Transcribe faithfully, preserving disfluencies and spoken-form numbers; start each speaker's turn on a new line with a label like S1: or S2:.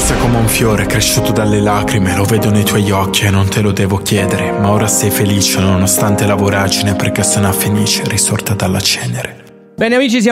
S1: sei come un fiore cresciuto dalle lacrime, lo vedo nei tuoi occhi e non te lo devo chiedere, ma ora sei felice nonostante la voragine, perché sei una fenice risorta dalla cenere.
S2: Bene amici, siamo